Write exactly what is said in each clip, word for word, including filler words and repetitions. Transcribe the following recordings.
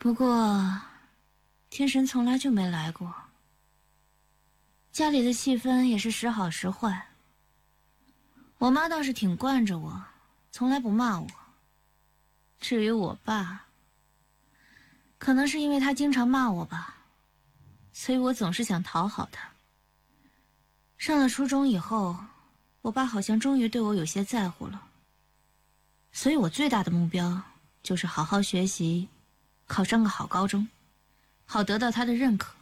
不过，天神从来就没来过。家里的气氛也是时好时坏。我妈倒是挺惯着我，从来不骂我。至于我爸，可能是因为他经常骂我吧，所以我总是想讨好他。上了初中以后，我爸好像终于对我有些在乎了，所以我最大的目标就是好好学习，考上个好高中，好得到他的认可。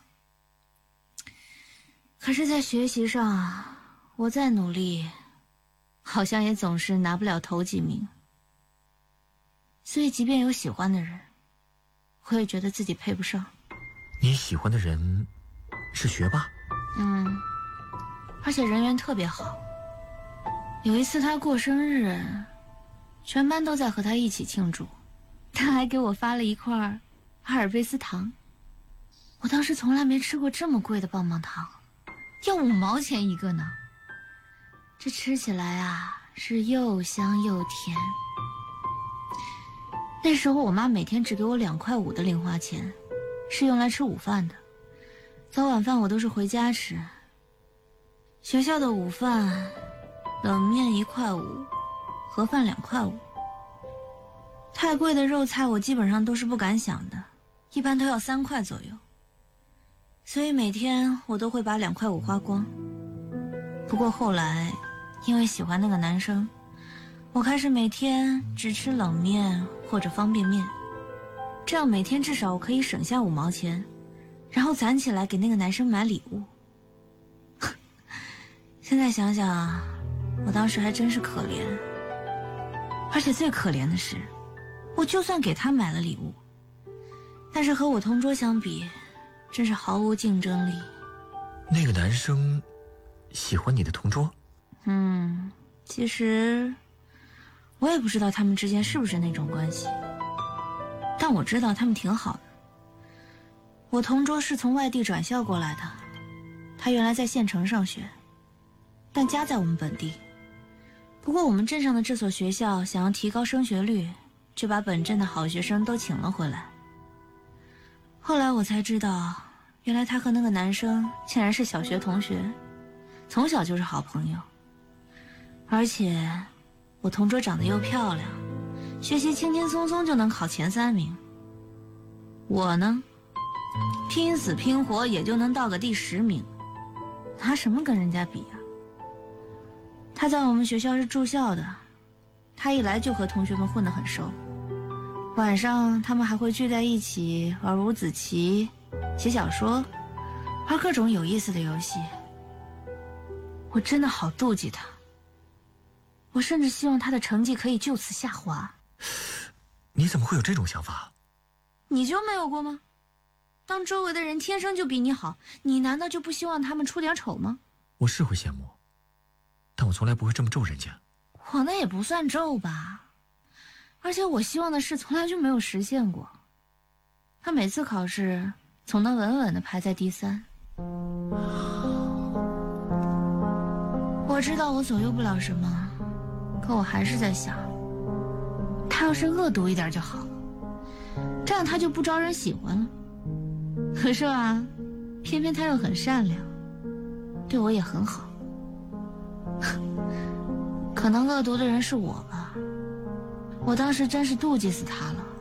可是在学习上，我再努力，好像也总是拿不了头几名。所以即便有喜欢的人，我也觉得自己配不上。 你喜欢的人是学霸？ 嗯，而且人缘特别好。有一次他过生日，全班都在和他一起庆祝，他还给我发了一块阿尔卑斯糖。我当时从来没吃过这么贵的棒棒糖，要五毛钱一个呢。这吃起来啊，是又香又甜。那时候我妈每天只给我两块五的零花钱，是用来吃午饭的。早晚饭我都是回家吃。学校的午饭，冷面一块五，盒饭两块五。太贵的肉菜我基本上都是不敢想的，一般都要三块左右。所以每天我都会把两块五花光。不过后来，因为喜欢那个男生，我开始每天只吃冷面或者方便面，这样每天至少我可以省下五毛钱，然后攒起来给那个男生买礼物。现在想想，我当时还真是可怜。而且最可怜的是，我就算给他买了礼物，但是和我同桌相比，真是毫无竞争力。 那个男生喜欢你的同桌？ 嗯，其实我也不知道他们之间是不是那种关系，但我知道他们挺好的。我同桌是从外地转校过来的，他原来在县城上学，但家在我们本地。不过我们镇上的这所学校想要提高升学率，就把本镇的好学生都请了回来。后来我才知道，原来他和那个男生竟然是小学同学，从小就是好朋友。而且我同桌长得又漂亮，学习轻轻松松就能考前三名。我呢，拼死拼活也就能到个第十名，拿什么跟人家比啊？他在我们学校是住校的，他一来就和同学们混得很熟。晚上他们还会聚在一起玩五子棋、写小说，玩各种有意思的游戏。我真的好妒忌他，我甚至希望他的成绩可以就此下滑。 你怎么会有这种想法？ 你就没有过吗？当周围的人天生就比你好，你难道就不希望他们出点丑吗？ 我是会羡慕，但我从来不会这么咒人家。 我那也不算咒吧，而且我希望的事从来就没有实现过。他每次考试总能稳稳地排在第三。我知道我左右不了什么，可我还是在想，他要是恶毒一点就好，这样他就不招人喜欢了。可是啊，偏偏他又很善良，对我也很好。可能恶毒的人是我吧，我当时真是妒忌死他了。